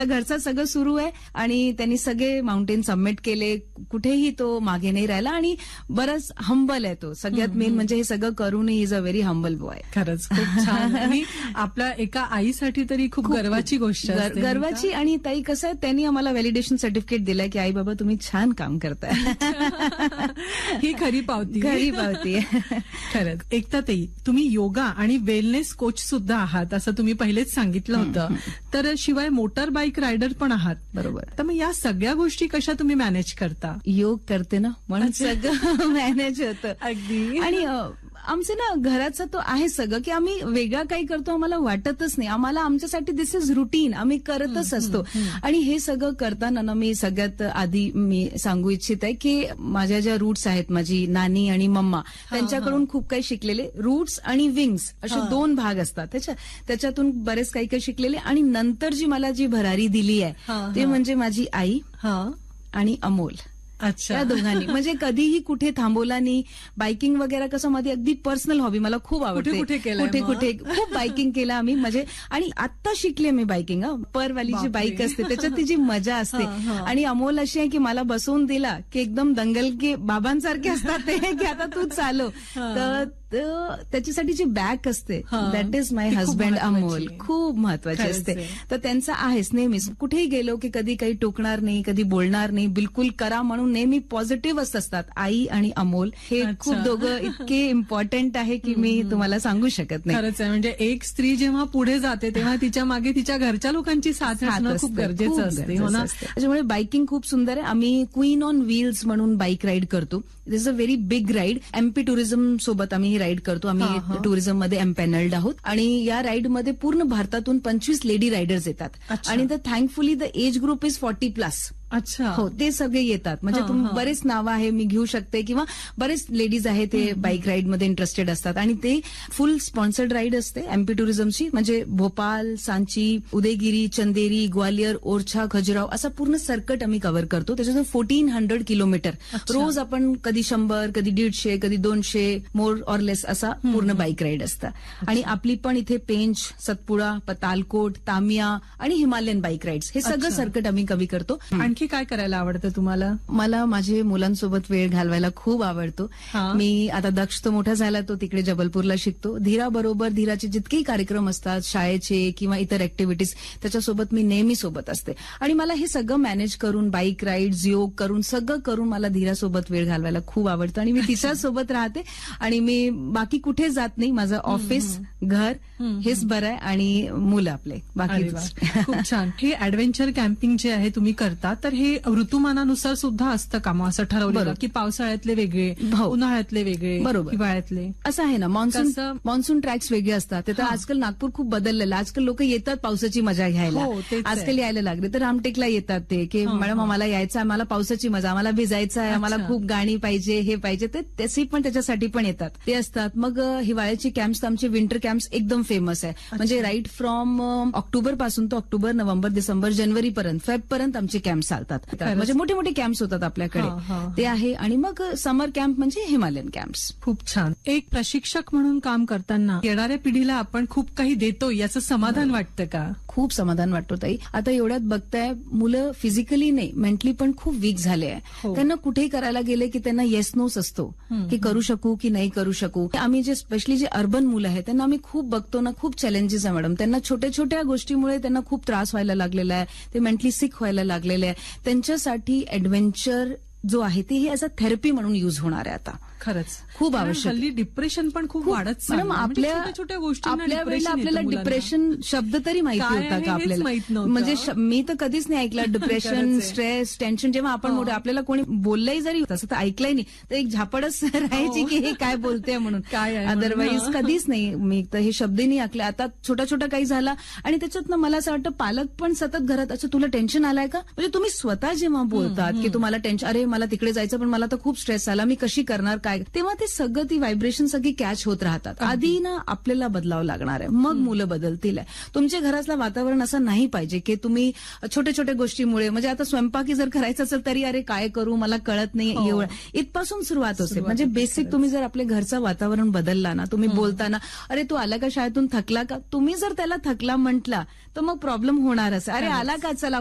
घरचं सगळं सुरू आहे आणि त्यांनी सगळे माउंटेन सबमिट केले. कुठेही तो मागे नाही राहिला आणि बरंच हंबल आहे तो. सगळ्यात मेन म्हणजे हे सगळं करूनही is a very humble boy. खरंच खूप छान. आणि आपल्या एका आईसाठी तरी खूप गर्वाची गोष्ट असते. गर्वाची. आणि ताई कसं आहे, त्यांनी आम्हाला व्हॅलिडेशन सर्टिफिकेट दिलंय की आई बाबा तुम्ही छान काम करताय. ही खरी पावती. खरी पावती. खरंच. एकता ताई, तुम्ही योगा आणि वेलनेस कोच सुद्धा आहात असं तुम्ही पहिलेच सांगितलं होतं. तर शिवाय मोटर बाईक रायडर पण आहात. बरोबर. तर मग या सगळ्या गोष्टी कशा तुम्ही मॅनेज करता? योग करते ना म्हणून सगळं मॅनेज होतं. अगदी. आणि आमचं ना घराचं तो आहे सगळं की आम्ही वेगळं काही करतो आम्हाला वाटतच नाही. आम्हाला आमच्यासाठी दिस इज रुटीन, आम्ही करतच असतो. आणि हे सगळं करताना ना मी सगळ्यात आधी मी सांगू इच्छित आहे की माझ्या ज्या रूट्स आहेत, माझी नानी आणि मम्मा, त्यांच्याकडून खूप काही शिकलेले. रूट्स आणि विंग्स असे दोन भाग असतात त्याच्यातून बरेच काही काही शिकलेले. आणि नंतर जी मला जी भरारी दिली आहे ते म्हणजे माझी आई आणि अमोल. अच्छा. त्या दोघांनी म्हणजे कधीही कुठे थांबवला नाही. बायकिंग वगैरे कसं माझी अगदी पर्सनल हॉबी, मला खूप आवडते. कुठे खूप बायकिंग केलं आम्ही. म्हणजे आणि आत्ता शिकले मी बायकिंग. परवाली जी बाईक असते त्याच्यात तिची मजा असते. आणि अमोल अशी आहे की मला बसवून दिला की एकदम दंगल के बाबांसारखे असतात ते की आता तू चालव. तर त्याच्यासाठी जी बॅक असते that is my husband Amol. खूप महत्वाची असते. तर त्यांचं आहेच नेहमीच. कुठेही गेलो की कधी काही टोकणार नाही, कधी बोलणार नाही, बिलकुल करा म्हणून नेहमी पॉझिटिव्हच असतात. आई आणि अमोल हे खूप दोघं इतके इम्पॉर्टंट आहे की मी तुम्हाला सांगू शकत नाही. खरंच आहे. म्हणजे एक स्त्री जेव्हा पुढे जाते तेव्हा तिच्या मागे तिच्या घरच्या लोकांची साथ असणं खूप गरजेचं असते. हो ना. त्याच्यामुळे बायकिंग खूप सुंदर आहे. आम्ही क्वीन ऑन व्हील्स म्हणून बाईक राईड करतो. It is a very big ride. MP tourism सोबत आम्ही ही राईड करतो. आम्ही टुरिझम मध्ये एम्पॅनल्ड आहोत. आणि या राईडमध्ये पूर्ण भारतातून 25 लेडी रायडर्स येतात. आणि thankfully the age group is 40+. अच्छा. हो, ते सगळे येतात. म्हणजे बरेच नावं आहे मी घेऊ शकते किंवा बरेच लेडीज आहे ते बाईक राईड मध्ये इंटरेस्टेड असतात. आणि ते फुल स्पॉन्सर्ड राईड असते एमपी टुरिझमची. म्हणजे भोपाल, सांची, उदयगिरी, चंदेरी, ग्वालियर, ओरछा, खजुराहो असा पूर्ण सर्कट आम्ही कव्हर करतो. त्याच्यातून 1400 किलोमीटर रोज आपण कधी 100, कधी 150, कधी 200 मोर ऑर लेस असा पूर्ण बाईक राईड असतं. आणि आपली पण इथे पेंच, सतपुडा, तालकोट, तामिया आणि हिमालयन बाईक राईड्स हे सगळं सर्कट आम्ही कव्हर करतो. आणखी काय करायला आवडतं तुम्हाला? मला माझे मुलांसोबत वेळ घालवायला खूप आवडतो. मी आता दक्ष तो मोठा झाला, तो तिकडे जबलपूरला शिकतो. धीराबरोबर धीराचे जितकेही कार्यक्रम असतात शाळेचे किंवा इतर ऍक्टिव्हिटीज त्याच्यासोबत मी नेहमी सोबत असते. आणि मला हे सगळं मॅनेज करून बाईक राईड्स, योग करून सगळं करून मला धीरासोबत वेळ घालवायला खूप आवडतं. आणि मी तिच्यासोबत राहते आणि मी बाकी कुठे जात नाही. माझं ऑफिस, घर हेच बरं आहे आणि मुलं आपले बाकी. खूप छान. हे ऍडव्हेंचर कॅम्पिंग जे आहे तुम्ही करता तर हे ऋतुमानानुसार सुद्धा असतं का मग असं ठरवलं की पावसाळ्यातले वेगळे, उन्हाळ्यातले वेगळे, बरोबर, हिवाळ्यातले असं आहे ना. मान्सून ट्रॅक्स वेगळे असतात. तर आजकाल नागपूर खूप बदललेलं. आजकाल लोक येतात पावसाची मजा घ्यायला. आजकाल यायला लागले तर रामटेकला येतात ते की मॅडम आम्हाला यायचं आहे, आम्हाला पावसाची मजा, आम्हाला भिजायचं आहे, आम्हाला खूप गाणी पाहिजे, हे पाहिजे. तर त्याची पण त्याच्यासाठी पण येतात ते असतात. मग हिवाळ्याची कॅम्प्स, आमचे विंटर कॅम्प्स एकदम फेमस आहे. म्हणजे राईट फ्रॉम ऑक्टोबर पासून तो ऑक्टोबर, नोव्हेंबर, डिसेंबर, जानेवारी पर्यंत, फेब पर्यंत आमचे कॅम्प चालतात. म्हणजे मोठे मोठे कॅम्प्स होतात आपल्याकडे ते आहे. आणि मग समर कॅम्प म्हणजे हिमालयन कॅम्प्स. खूप छान. एक प्रशिक्षक म्हणून काम करताना येणाऱ्या पिढीला आपण खूप काही देतो याचं समाधान वाटतं का? खूप समाधान वाटतो ताई. आता एवढ्यात बघताय मुलं फिजिकली नाही मेंटली पण खूप वीक झाले आहे. त्यांना कुठेही करायला गेले की त्यांना येस नोच असतो की करू शकू की नाही करू शकू. आम्ही जे स्पेशली जे अर्बन मुलं आहेत त्यांना आम्ही खूप बघतो ना, खूप चॅलेंजेस आहे मॅडम. त्यांना छोट्या छोट्या गोष्टीमुळे त्यांना खूप त्रास व्हायला लागलेला आहे. ते मेंटली सिक व्हायला लागलेले आहे. त्यांच्यासाठी ऍडव्हेंचर जो आहे ते ॲज अ थेरपी म्हणून युज होणार आहे आता. खरंच खूप आवश्यक. हल्ली डिप्रेशन पण खूप वाढत मॅडम. आपल्या छोट्या गोष्टी आपल्या वेळेला आपल्याला डिप्रेशन शब्द तरी माहिती होता का आपल्याला? म्हणजे मी तर कधीच नाही ऐकलं डिप्रेशन, स्ट्रेस, टेन्शन. जेव्हा आपण मोठे आपल्याला कोणी बोललंही जरी तसं तर ऐकलंही नाही तर एक झापडच राहायची की हे काय बोलते म्हणून. काय अदरवाईज कधीच नाही मी तर हे शब्दही नाही ऐकले. आता छोटा छोटा काही झाला आणि त्याच्यात मला असं वाटतं पालक पण सतत घरात अच्छा तुला टेन्शन आलाय का. म्हणजे तुम्ही स्वतः जेव्हा बोलतात की तुम्हाला टेन्शन, अरे मला तिकडे जायचं पण मला तर खूप स्ट्रेस आला, मी कशी करणार, काय, तेव्हा ते सगळं ती व्हायब्रेशन सगळी कॅच होत राहतात. आधी ना आपल्याला बदलावं लागणार आहे, मग मुलं बदलतील. तुमच्या घरातलं वातावरण असं नाही पाहिजे की तुम्ही छोट्या छोट्या गोष्टीमुळे, म्हणजे आता स्वयंपाकी जर करायचं असेल तरी अरे काय करू मला कळत नाही, एवढं इथपासून सुरुवात होते. म्हणजे बेसिक तुम्ही जर आपल्या घरचं वातावरण बदलला ना, तुम्ही बोलताना अरे तू आला का शाळेतून थकला का, तुम्ही जर त्याला थकला म्हटला तर मग प्रॉब्लेम होणारच. अरे आला का, चला